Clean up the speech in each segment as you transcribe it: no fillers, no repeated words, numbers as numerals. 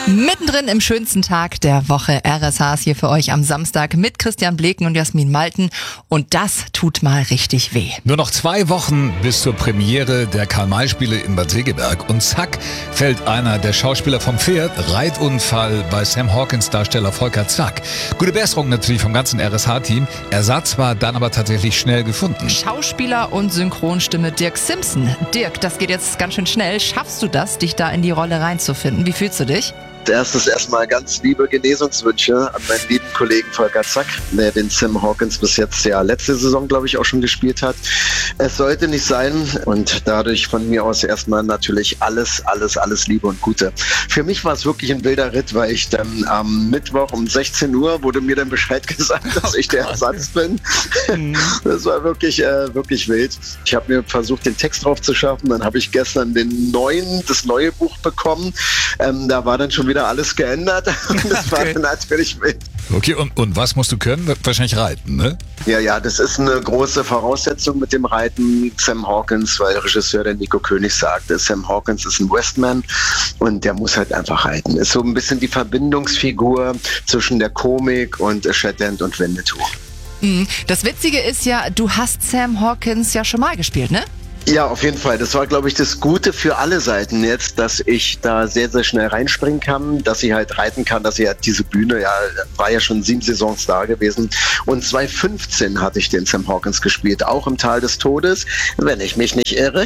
Mittendrin im schönsten Tag der Woche. RSH hier für euch am Samstag mit Christian Bleken und Jasmin Malten. Und das tut mal richtig weh. Nur noch 2 Wochen bis zur Premiere der Karl-May-Spiele in Bad Segeberg. Und zack, fällt einer der Schauspieler vom Pferd. Reitunfall bei Sam Hawkins Darsteller Volker Zack. Gute Besserung natürlich vom ganzen RSH-Team. Ersatz war dann aber tatsächlich schnell gefunden. Schauspieler und Synchronstimme Dirk Simpson. Dirk, das geht jetzt ganz schön schnell. Schaffst du das, dich da in die Rolle reinzufinden? Wie fühlst du dich? Als erstes erstmal ganz liebe Genesungswünsche an meinen lieben Kollegen Volker Zack, der den Sam Hawkins bis jetzt ja letzte Saison, glaube ich, auch schon gespielt hat. Es sollte nicht sein und dadurch von mir aus erstmal natürlich alles Liebe und Gute. Für mich war es wirklich ein wilder Ritt, weil ich dann am Mittwoch um 16 Uhr wurde mir dann Bescheid gesagt, dass ich der Ersatz bin. Das war wirklich wild. Ich habe mir versucht, den Text drauf zu schaffen. Dann habe ich gestern das neue Buch bekommen. Da war dann schon wieder alles geändert. Das war dann natürlich wild. Okay, und was musst du können? Wahrscheinlich reiten, ne? Ja, das ist eine große Voraussetzung mit dem Reiten. Sam Hawkins, weil Regisseur der Nico König sagte, Sam Hawkins ist ein Westman und der muss halt einfach reiten. Ist so ein bisschen die Verbindungsfigur zwischen der Komik und Shetland und Winnetou. Das Witzige ist ja, du hast Sam Hawkins ja schon mal gespielt, ne? Ja, auf jeden Fall. Das war, glaube ich, das Gute für alle Seiten jetzt, dass ich da sehr, sehr schnell reinspringen kann, dass ich halt reiten kann, dass ich halt diese Bühne, war ja schon 7 Saisons da gewesen. Und 2015 hatte ich den Sam Hawkins gespielt, auch im Tal des Todes, wenn ich mich nicht irre.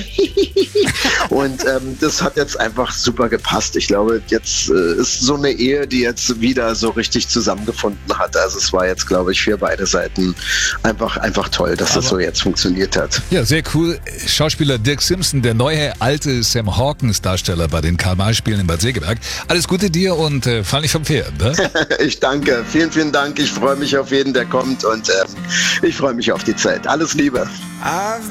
Und das hat jetzt einfach super gepasst. Ich glaube, jetzt ist so eine Ehe, die jetzt wieder so richtig zusammengefunden hat. Also es war jetzt, glaube ich, für beide Seiten einfach toll, dass das so jetzt funktioniert hat. Ja, sehr cool. Schauspieler Dirk Simpson, der neue alte Sam Hawkins Darsteller bei den Karl-May-Spielen in Bad Segeberg. Alles Gute dir und fall nicht vom Pferd, ne? Ich danke. Vielen Dank. Ich freue mich auf jeden, der kommt und ich freue mich auf die Zeit. Alles Liebe.